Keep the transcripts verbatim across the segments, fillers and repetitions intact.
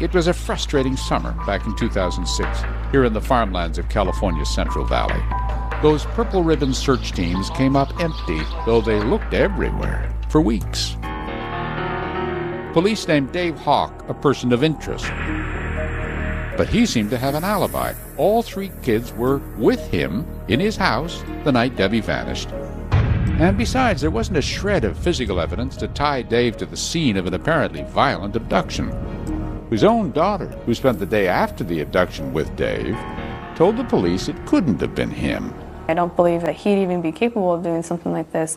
It was a frustrating summer back in two thousand six, here in the farmlands of California's Central Valley. Those purple ribbon search teams came up empty, though they looked everywhere, for weeks. Police named Dave Hawk a person of interest, but he seemed to have an alibi. All three kids were with him in his house the night Debbie vanished. And besides, there wasn't a shred of physical evidence to tie Dave to the scene of an apparently violent abduction. His own daughter, who spent the day after the abduction with Dave, told the police it couldn't have been him. I don't believe that he'd even be capable of doing something like this.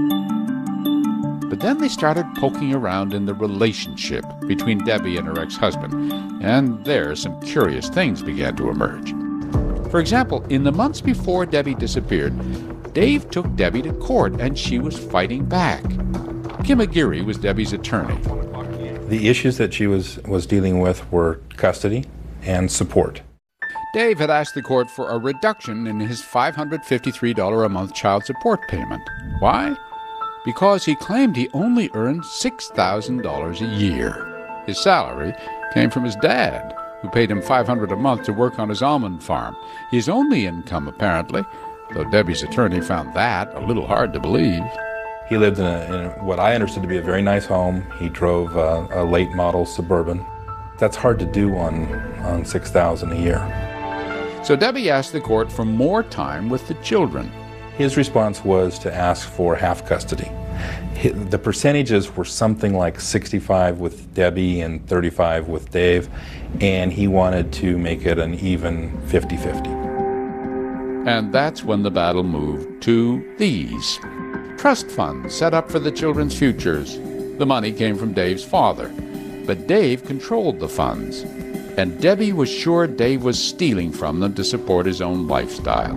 But then they started poking around in the relationship between Debbie and her ex-husband, and there some curious things began to emerge. For example, in the months before Debbie disappeared, Dave took Debbie to court, and she was fighting back. Kim Aguirre was Debbie's attorney. The issues that she was, was dealing with were custody and support. Dave had asked the court for a reduction in his five hundred fifty-three dollars a month child support payment. Why? Because he claimed he only earned six thousand dollars a year. His salary came from his dad, who paid him five hundred dollars a month to work on his almond farm. His only income, apparently, though Debbie's attorney found that a little hard to believe. He lived in, a, in what I understood to be a very nice home. He drove a, a late model Suburban. That's hard to do on, on six thousand dollars a year. So Debbie asked the court for more time with the children. His response was to ask for half custody. The percentages were something like sixty-five with Debbie and thirty-five with Dave, and he wanted to make it an even fifty-fifty. And that's when the battle moved to these. Trust funds set up for the children's futures. The money came from Dave's father, but Dave controlled the funds, and Debbie was sure Dave was stealing from them to support his own lifestyle.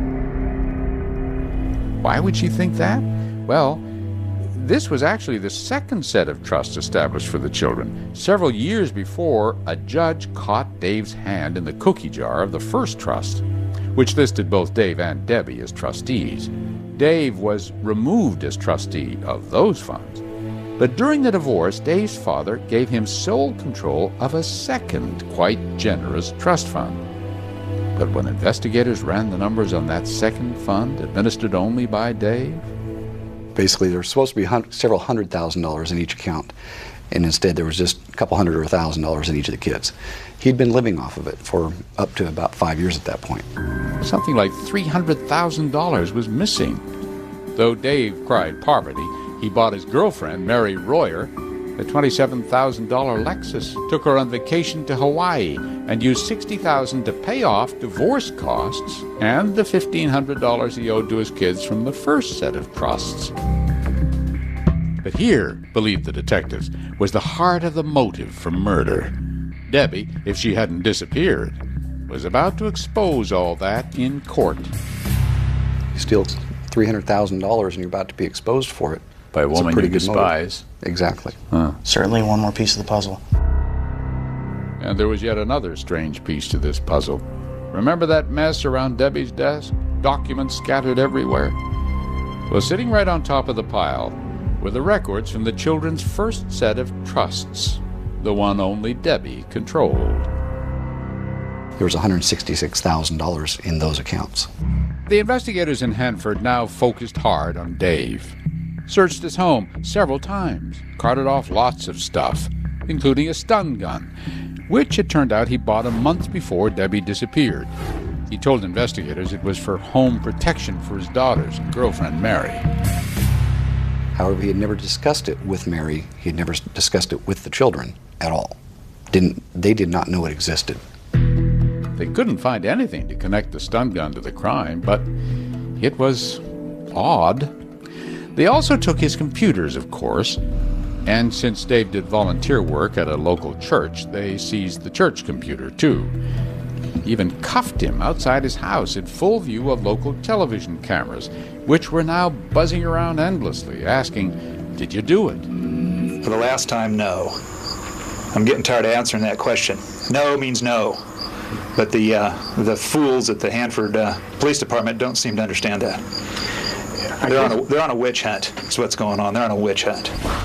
Why would she think that? Well, this was actually the second set of trusts established for the children. Several years before, a judge caught Dave's hand in the cookie jar of the first trust, which listed both Dave and Debbie as trustees. Dave was removed as trustee of those funds. But during the divorce, Dave's father gave him sole control of a second, quite generous trust fund. But when investigators ran the numbers on that second fund, administered only by Dave, basically, there was supposed to be hun- several hundred thousand dollars in each account, and instead there was just a couple hundred or a thousand dollars in each of the kids. He'd been living off of it for up to about five years at that point. Something like three hundred thousand dollars was missing. Though Dave cried poverty, he bought his girlfriend, Mary Royer, a twenty-seven thousand dollars Lexus, took her on vacation to Hawaii, and used sixty thousand dollars to pay off divorce costs and the fifteen hundred dollars he owed to his kids from the first set of trusts. But here, believed the detectives, was the heart of the motive for murder. Debbie, if she hadn't disappeared, was about to expose all that in court. You steal three hundred thousand dollars and you're about to be exposed for it. By a It's a woman pretty you good despise. motive. Exactly. Huh. Certainly one more piece of the puzzle. And there was yet another strange piece to this puzzle. Remember that mess around Debbie's desk? Documents scattered everywhere? Well, sitting right on top of the pile were the records from the children's first set of trusts, the one only Debbie controlled. There was one hundred sixty-six thousand dollars in those accounts. The investigators in Hanford now focused hard on Dave. Searched his home several times, carted off lots of stuff, including a stun gun, which it turned out he bought a month before Debbie disappeared. He told investigators it was for home protection for his daughter's girlfriend, Mary. However, he had never discussed it with Mary. He had never discussed it with the children at all. Didn't, they did not know it existed. They couldn't find anything to connect the stun gun to the crime, but it was odd. They also took his computers, of course, and since Dave did volunteer work at a local church, they seized the church computer, too. Even cuffed him outside his house in full view of local television cameras, which were now buzzing around endlessly, asking, "Did you do it?" For the last time, no. I'm getting tired of answering that question. No means no. But the uh, the fools at the Hanford uh, Police Department don't seem to understand that. They're on, a, they're on a witch hunt. That's what's going on. They're on a witch hunt.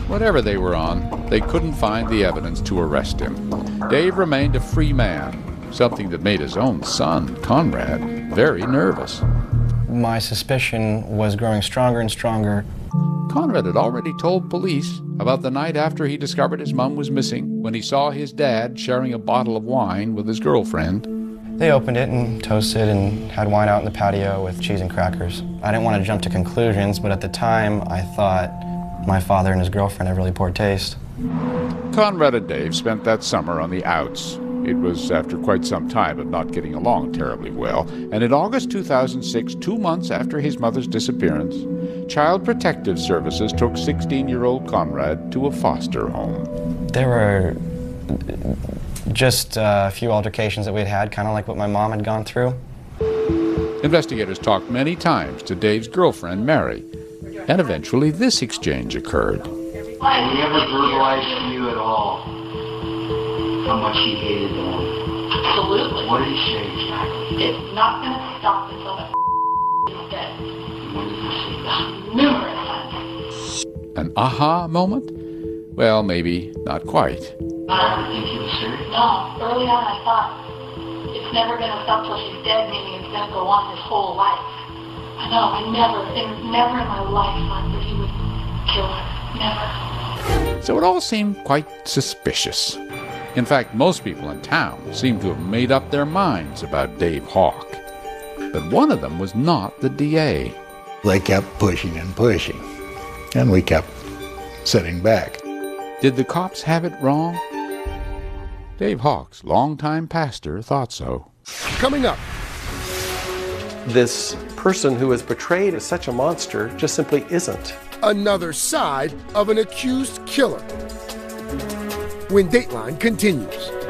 Whatever they were on, they couldn't find the evidence to arrest him. Dave remained a free man, something that made his own son, Conrad, very nervous. My suspicion was growing stronger and stronger. Conrad had already told police about the night after he discovered his mom was missing, when he saw his dad sharing a bottle of wine with his girlfriend. They opened it and toasted and had wine out in the patio with cheese and crackers. I didn't want to jump to conclusions, but at the time I thought my father and his girlfriend had really poor taste. Conrad and Dave spent that summer on the outs. It was after quite some time of not getting along terribly well, and in August two thousand six, two months after his mother's disappearance, Child Protective Services took sixteen-year-old Conrad to a foster home. There were just a few altercations that we'd had, kind of like what my mom had gone through. Investigators talked many times to Dave's girlfriend, Mary, and eventually this exchange occurred. Did he ever verbalize to you at all how much he hated them? Absolutely. What did he say exactly? It's not going to stop until that is dead. When did he say that? Numerous times. An aha moment? Well, maybe not quite. You ever think he was serious? No. Early on I thought, it's never going to stop till she's dead, meaning it's going to go on his whole life. I know, I never, in, never in my life thought that he would kill her. Never. So it all seemed quite suspicious. In fact, most people in town seemed to have made up their minds about Dave Hawk. But one of them was not the D A. They kept pushing and pushing, and we kept sitting back. Did the cops have it wrong? Dave Hawk's longtime pastor thought so. Coming up. This person who is portrayed as such a monster just simply isn't. Another side of an accused killer. When Dateline continues.